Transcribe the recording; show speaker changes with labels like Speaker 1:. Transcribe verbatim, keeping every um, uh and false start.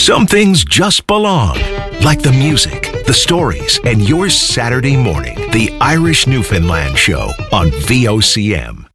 Speaker 1: Some things just belong, like the music, the stories, and your Saturday morning. The Irish Newfoundland Show on V O C M.